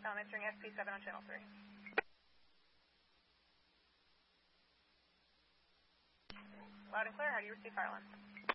Tom entering SP7 on channel 3. Loud and clear, how do you receive fire line?